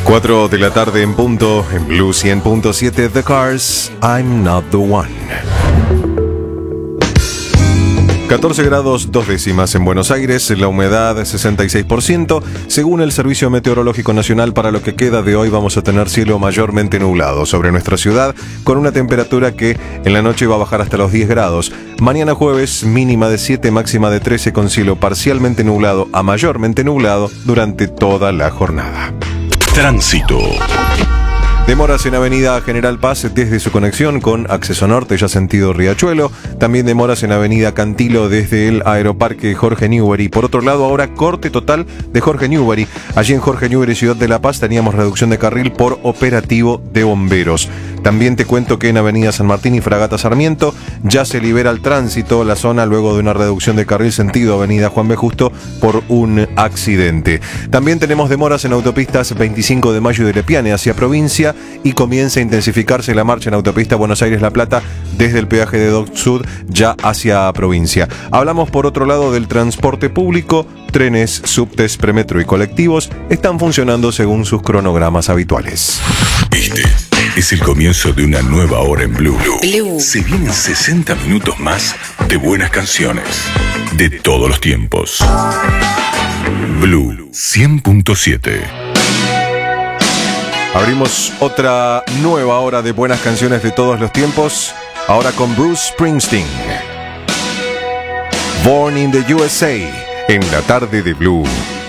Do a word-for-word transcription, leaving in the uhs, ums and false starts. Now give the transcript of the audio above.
cuatro de la tarde en punto, en Blue cien punto siete, The Cars, I'm Not The One. catorce grados dos décimas en Buenos Aires, la humedad sesenta y seis por ciento. Según el Servicio Meteorológico Nacional, para lo que queda de hoy vamos a tener cielo mayormente nublado sobre nuestra ciudad, con una temperatura que en la noche va a bajar hasta los diez grados. Mañana jueves, mínima de siete, máxima de trece, con cielo parcialmente nublado a mayormente nublado durante toda la jornada. Tránsito. Demoras en Avenida General Paz desde su conexión con Acceso Norte, ya sentido Riachuelo. También demoras en Avenida Cantilo desde el Aeroparque Jorge Newbery. Por otro lado, ahora corte total de Jorge Newbery. Allí en Jorge Newbery, Ciudad de La Paz, teníamos reducción de carril por operativo de bomberos. También te cuento que en Avenida San Martín y Fragata Sarmiento ya se libera el tránsito la zona luego de una reducción de carril sentido Avenida Juan B. Justo por un accidente. También tenemos demoras en autopistas veinticinco de mayo y de Lepiane hacia provincia, y comienza a intensificarse la marcha en autopista Buenos Aires-La Plata desde el peaje de Dock Sud ya hacia provincia. Hablamos por otro lado del transporte público. Trenes, subtes, premetro y colectivos están funcionando según sus cronogramas habituales. Este es el comienzo de una nueva hora en Blue. Blue. Se vienen sesenta minutos más de buenas canciones de todos los tiempos. Blue cien punto siete. Abrimos otra nueva hora de buenas canciones de todos los tiempos, ahora con Bruce Springsteen. Born in the U S A, en la tarde de Blue.